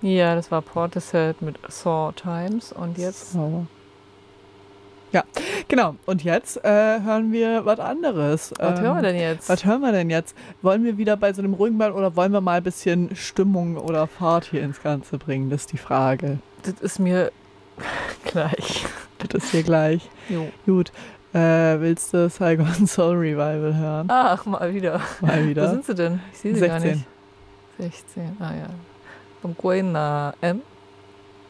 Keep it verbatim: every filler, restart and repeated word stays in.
Ja, das war Portishead mit Saw Times und jetzt... So. Ja, genau. Und jetzt äh, hören wir was anderes. Was ähm, hören wir denn jetzt? Was hören wir denn jetzt? Wollen wir wieder bei so einem ruhigen bleiben oder wollen wir mal ein bisschen Stimmung oder Fahrt hier ins Ganze bringen? Das ist die Frage. Das ist mir gleich. Das ist hier gleich. Jo. Gut. Äh, willst du Saigon Soul Revival hören? Ach, mal wieder. Mal wieder. Wo sind sie denn? Ich sehe sie sechzehn. gar nicht. sechzehn, ah ja. Von Guayna M.